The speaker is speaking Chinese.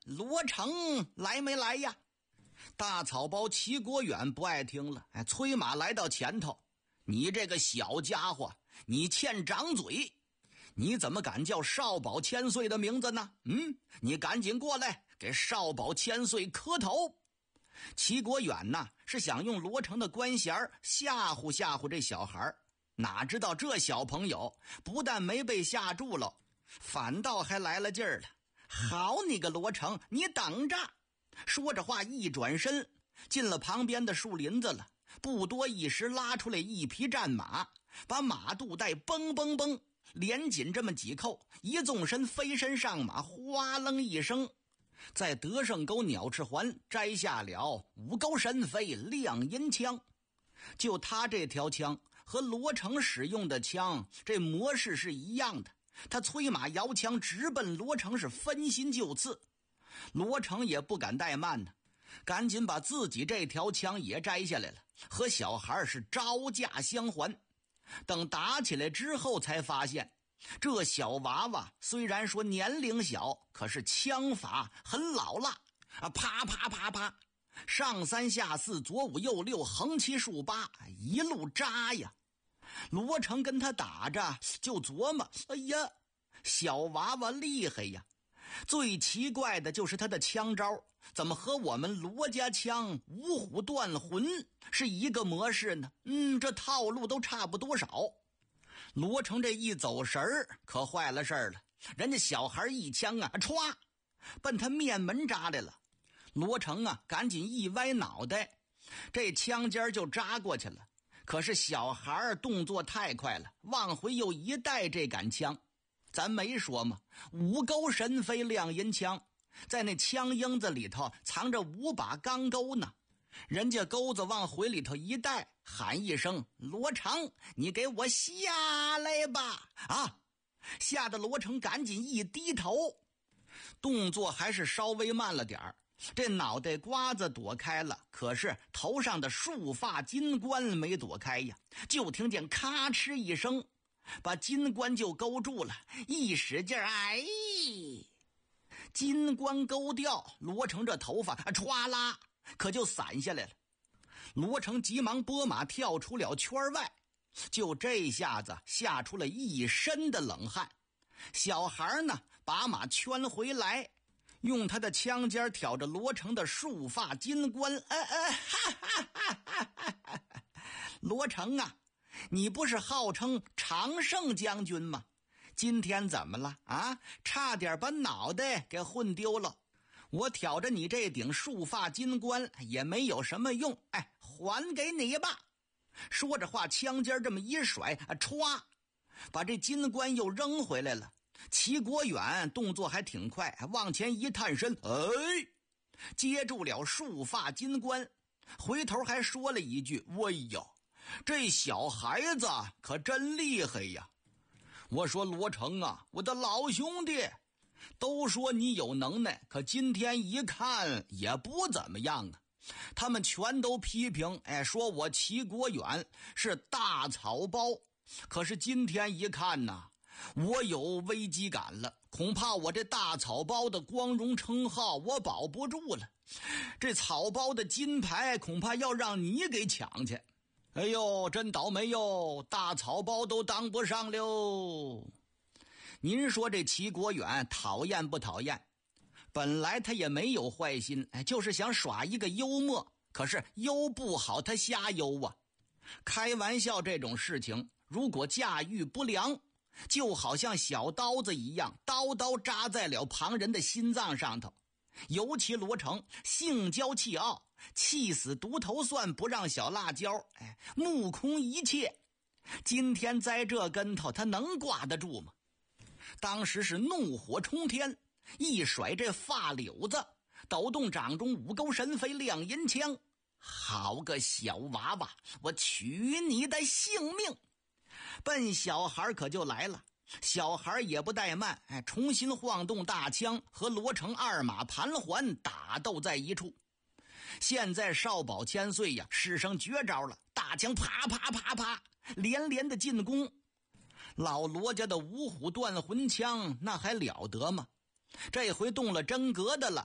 罗成来没来呀？大草包齐国远不爱听了，催马来到前头。你这个小家伙，你欠长嘴，你怎么敢叫少保千岁的名字呢？你赶紧过来给少保千岁磕头。齐国远呢是想用罗成的官衔吓唬吓唬这小孩，哪知道这小朋友不但没被吓住了，反倒还来了劲儿了。好你个罗成，你等着！说着话一转身进了旁边的树林子了，不多一时拉出来一匹战马，把马肚带嘣嘣嘣连紧这么几扣，一纵身飞身上马，哗楞一声在德胜沟鸟翅环摘下了五钩神飞亮银枪。就他这条枪和罗成使用的枪这模式是一样的，他催马摇枪直奔罗成是分心就刺。罗成也不敢怠慢呢，赶紧把自己这条枪也摘下来了，和小孩是招架相还。等打起来之后才发现，这小娃娃虽然说年龄小，可是枪法很老辣啊！啪啪啪啪，上三下四，左五右六，横七竖八，一路扎呀。罗成跟他打着就琢磨，哎呀，小娃娃厉害呀！最奇怪的就是他的枪招怎么和我们罗家枪五虎断魂是一个模式呢？这套路都差不多少。罗成这一走神儿可坏了事儿了，人家小孩一枪啊，歘，奔他面门扎来了。罗成啊赶紧一歪脑袋，这枪尖就扎过去了。可是小孩动作太快了，往回又一带这杆枪。咱没说吗？五钩神飞亮银枪，在那枪缨子里头藏着5把钢钩呢。人家钩子往回里头一带，喊一声罗成，你给我下来吧！啊！吓得罗成赶紧一低头，动作还是稍微慢了点儿。这脑袋瓜子躲开了，可是头上的束发金冠没躲开呀，就听见咔哧一声，把金冠就勾住了，一使劲，哎，金冠勾掉，罗成这头发歘啦可就散下来了。罗成急忙拨马跳出了圈外，就这下子吓出了一身的冷汗。小孩呢把马圈回来，用他的枪尖挑着罗成的束发金冠，罗成啊，你不是号称常胜将军吗？今天怎么了啊？差点把脑袋给混丢了。我挑着你这顶束发金冠也没有什么用，还给你吧。说着话枪尖这么一甩，歘，把这金冠又扔回来了。齐国远动作还挺快，往前一探身，接住了束发金冠，回头还说了一句，哎呀，这小孩子可真厉害呀。我说罗成啊，我的老兄弟，都说你有能耐，可今天一看也不怎么样啊。他们全都批评，说我齐国远是大草包，可是今天一看呢，我有危机感了，恐怕我这大草包的光荣称号我保不住了，这草包的金牌恐怕要让你给抢去。哎呦，真倒霉哟，大草包都当不上溜。您说这齐国远讨厌不讨厌？本来他也没有坏心，就是想耍一个幽默，可是幽不好他瞎幽啊。开玩笑这种事情如果驾驭不良，就好像小刀子一样，刀刀扎在了旁人的心脏上头。尤其罗成性骄气傲，气死独头蒜不让小辣椒，目空一切。今天栽这跟头他能挂得住吗？当时是怒火冲天，一甩这发绺子，抖动掌中五钩神飞亮银枪。好个小娃娃，我取你的性命！奔小孩可就来了。小孩也不怠慢，重新晃动大枪，和罗成二马盘环打斗在一处。现在少保千岁呀，使上绝招了，大枪啪啪啪啪连连的进攻。老罗家的五虎断魂枪那还了得吗？这回动了真格的了，